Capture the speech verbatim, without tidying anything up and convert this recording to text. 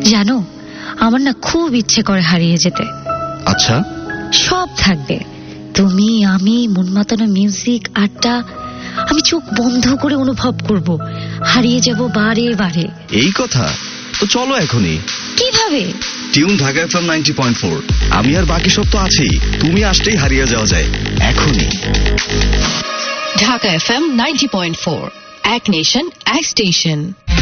জানো, আমার না খুব ইচ্ছে করে হারিয়ে যেতে। আচ্ছা, সব থাকবে, তুমি, আমি, মন মাতানো মিউজিক, আড্ডা। আমি চোখ বন্ধ করে অনুভব করব, হারিয়ে যাব বারে বারে। এই কথা? তো চলো এখনই। কিভাবে? Tune Dhaka FM ninety point four. আমি আর বাকি সব তো আছেই, তুমি আসতেই হারিয়ে যাওয়া যায় এখনই। Dhaka FM ninety point four, এক নেশন এক স্টেশন।